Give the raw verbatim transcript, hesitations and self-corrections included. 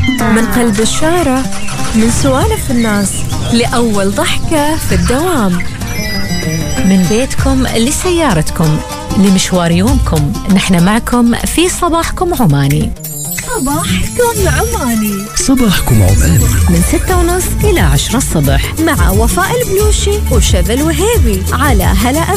من قلب الشارع، من سوالف الناس لأول ضحكة في الدوام، من بيتكم لسيارتكم لمشوار يومكم، نحن معكم في صباحكم عماني. صباحكم عماني صباحكم عماني من ستة ونص إلى عشرة الصبح مع وفاء البلوشي وشذى الوهيبي على هلا